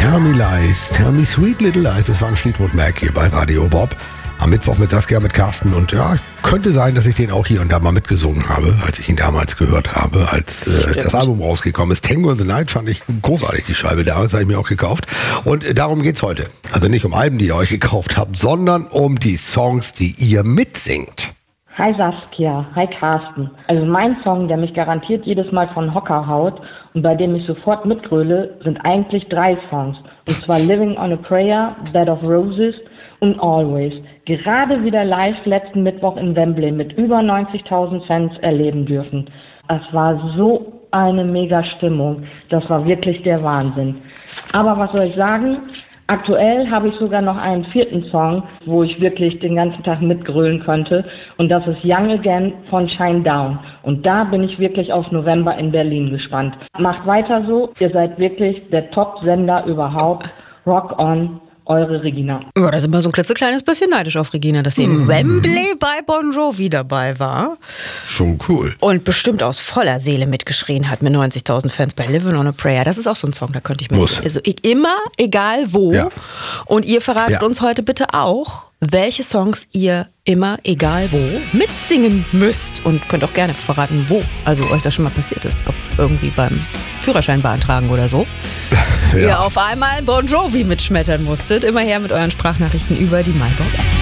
Tell Me Lies, Tell Me Sweet Little Lies, das war ein Fleetwood Mac hier bei Radio Bob. Am Mittwoch mit Saskia, mit Carsten und ja, könnte sein, dass ich den auch hier und da mal mitgesungen habe, als ich ihn damals gehört habe, als das Album rausgekommen ist. Tango in the Night fand ich großartig, die Scheibe damals, habe ich mir auch gekauft. Und darum geht's heute. Also nicht um Alben, die ihr euch gekauft habt, sondern um die Songs, die ihr mitsingt. Hi Saskia, hi Carsten. Also mein Song, der mich garantiert jedes Mal von Hocker haut und bei dem ich sofort mitgröle, sind eigentlich 3 Songs. Und zwar Living on a Prayer, Bed of Roses und Always. Gerade wieder live letzten Mittwoch in Wembley mit über 90.000 Fans erleben dürfen. Es war so eine mega Stimmung. Das war wirklich der Wahnsinn. Aber was soll ich sagen? Aktuell habe ich sogar noch einen 4. Song, wo ich wirklich den ganzen Tag mitgrölen könnte. Und das ist Young Again von Shinedown. Und da bin ich wirklich auf November in Berlin gespannt. Macht weiter so. Ihr seid wirklich der Top-Sender überhaupt. Rock on. Eure Regina. Ja, da sind wir so ein klitzekleines bisschen neidisch auf Regina, dass sie in Wembley bei Bon Jovi dabei war. Schon cool. Und bestimmt aus voller Seele mitgeschrien hat mit 90.000 Fans bei Living on a Prayer. Das ist auch so ein Song, da könnte ich mir... Muss. Also immer, egal wo. Ja. Und ihr verratet uns heute bitte auch, welche Songs ihr immer, egal wo, mitsingen müsst. Und könnt auch gerne verraten, wo. Also euch das schon mal passiert ist. Ob irgendwie beim Führerschein beantragen oder so. Ihr auf einmal Bon Jovi mitschmettern musstet. Immer her mit euren Sprachnachrichten über die MyBob App.